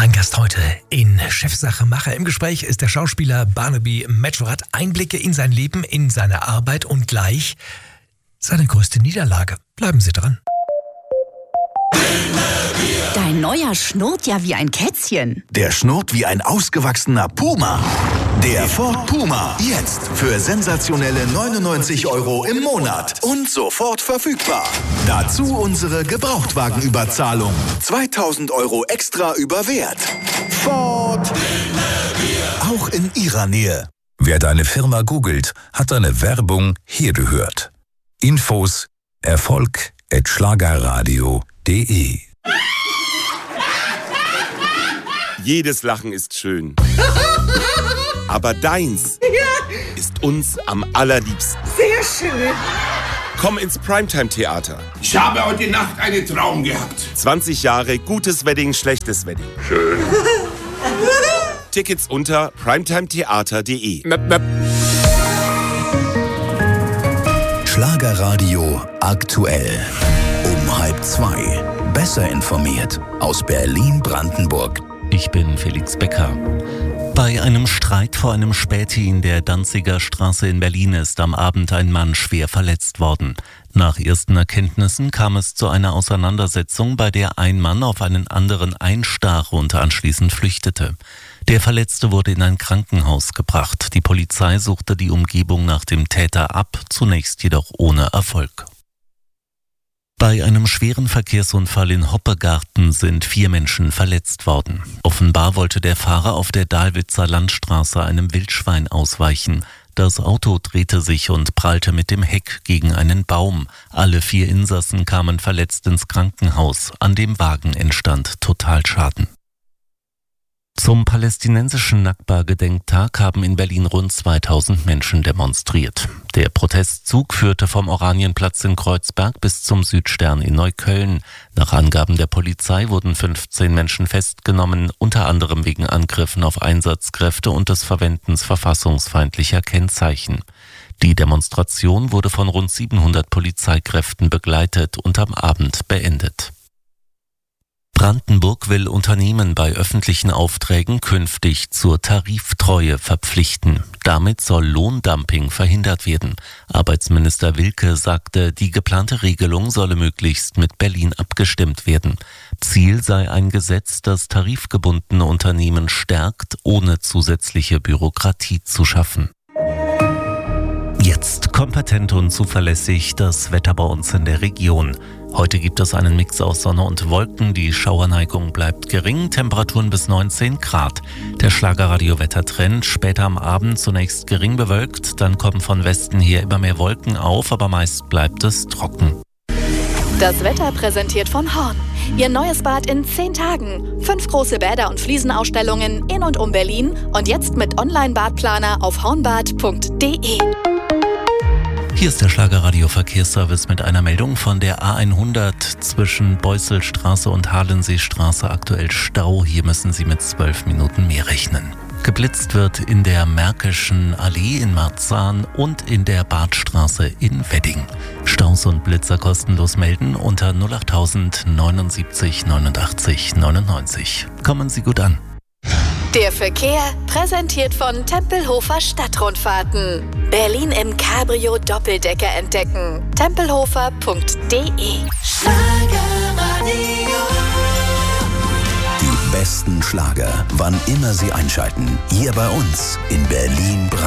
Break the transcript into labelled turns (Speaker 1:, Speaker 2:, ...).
Speaker 1: Mein Gast heute in Chefsache Macher. Im Gespräch ist der Schauspieler Barnaby Metzscherath. Einblicke in sein Leben, in seine Arbeit und gleich seine größte Niederlage. Bleiben Sie dran.
Speaker 2: Dein neuer schnurrt ja wie ein Kätzchen.
Speaker 3: Der schnurrt wie ein ausgewachsener Puma. Der Ford Puma. Jetzt für sensationelle 99 € im Monat. Und sofort verfügbar. Dazu unsere Gebrauchtwagenüberzahlung. 2000 € extra über Wert. Ford. Auch in Ihrer Nähe.
Speaker 4: Wer deine Firma googelt, hat deine Werbung hier gehört. Infos erfolg@schlagerradio.de.
Speaker 5: Jedes Lachen ist schön. Aber deins ist uns am allerliebsten.
Speaker 6: Sehr schön.
Speaker 5: Komm ins Primetime-Theater.
Speaker 6: Ich habe heute Nacht einen Traum gehabt.
Speaker 5: 20 Jahre gutes Wedding, schlechtes Wedding.
Speaker 6: Schön.
Speaker 5: Tickets unter primetimetheater.de.
Speaker 3: Schlagerradio aktuell. Um 1:30. Besser informiert aus Berlin-Brandenburg.
Speaker 7: Ich bin Felix Becker. Bei einem Streit vor einem Späti in der Danziger Straße in Berlin ist am Abend ein Mann schwer verletzt worden. Nach ersten Erkenntnissen kam es zu einer Auseinandersetzung, bei der ein Mann auf einen anderen einstach und anschließend flüchtete. Der Verletzte wurde in ein Krankenhaus gebracht. Die Polizei suchte die Umgebung nach dem Täter ab, zunächst jedoch ohne Erfolg. Bei einem schweren Verkehrsunfall in Hoppegarten sind 4 Menschen verletzt worden. Offenbar wollte der Fahrer auf der Dahlwitzer Landstraße einem Wildschwein ausweichen. Das Auto drehte sich und prallte mit dem Heck gegen einen Baum. Alle 4 Insassen kamen verletzt ins Krankenhaus. An dem Wagen entstand Totalschaden. Zum palästinensischen Nakba-Gedenktag haben in Berlin rund 2000 Menschen demonstriert. Der Protestzug führte vom Oranienplatz in Kreuzberg bis zum Südstern in Neukölln. Nach Angaben der Polizei wurden 15 Menschen festgenommen, unter anderem wegen Angriffen auf Einsatzkräfte und des Verwendens verfassungsfeindlicher Kennzeichen. Die Demonstration wurde von rund 700 Polizeikräften begleitet und am Abend beendet. Brandenburg will Unternehmen bei öffentlichen Aufträgen künftig zur Tariftreue verpflichten. Damit soll Lohndumping verhindert werden. Arbeitsminister Wilke sagte, die geplante Regelung solle möglichst mit Berlin abgestimmt werden. Ziel sei ein Gesetz, das tarifgebundene Unternehmen stärkt, ohne zusätzliche Bürokratie zu schaffen. Jetzt kompetent und zuverlässig das Wetter bei uns in der Region. Heute gibt es einen Mix aus Sonne und Wolken. Die Schauerneigung bleibt gering, Temperaturen bis 19 Grad. Der Schlagerradio-Wettertrend, später am Abend zunächst gering bewölkt, dann kommen von Westen her immer mehr Wolken auf, aber meist bleibt es trocken.
Speaker 8: Das Wetter präsentiert von Horn. Ihr neues Bad in 10 Tagen. 5 große Bäder und Fliesenausstellungen in und um Berlin und jetzt mit Online-Badplaner auf hornbad.de.
Speaker 7: Hier ist der Schlagerradio-Verkehrsservice mit einer Meldung von der A100 zwischen Beusselstraße und Halenseestraße. Aktuell Stau. Hier müssen Sie mit 12 Minuten mehr rechnen. Geblitzt wird in der Märkischen Allee in Marzahn und in der Badstraße in Wedding. Staus und Blitzer kostenlos melden unter 08000 79 89 99. Kommen Sie gut an.
Speaker 8: Der Verkehr präsentiert von Tempelhofer Stadtrundfahrten. Berlin im Cabrio Doppeldecker entdecken. Tempelhofer.de.
Speaker 3: Die besten Schlager, wann immer Sie einschalten. Hier bei uns in Berlin-Brandenburg.